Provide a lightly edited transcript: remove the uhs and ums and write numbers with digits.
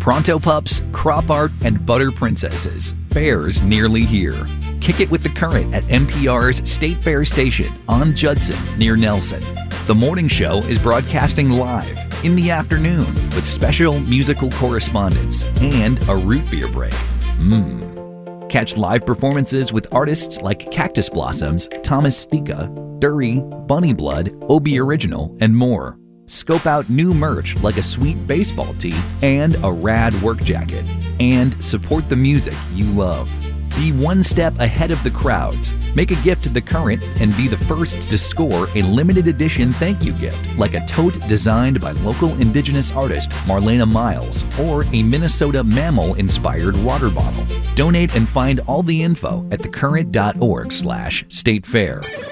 Pronto Pups, Crop Art, and Butter Princesses. Fair's nearly here. Kick it with the Current at NPR's State Fair Station on Judson near Nelson. The morning show is broadcasting live in the afternoon with special musical correspondence and a root beer break. Catch live performances with artists like Cactus Blossoms, Thomas Stika, Dury, Bunny Blood, Obi Original, and more. Scope out new merch like a sweet baseball tee and a rad work jacket. And support the music you love. Be one step ahead of the crowds. Make a gift to The Current and be the first to score a limited edition thank you gift, like a tote designed by local indigenous artist Marlena Miles or a Minnesota mammal-inspired water bottle. Donate and find all the info at thecurrent.org/statefair.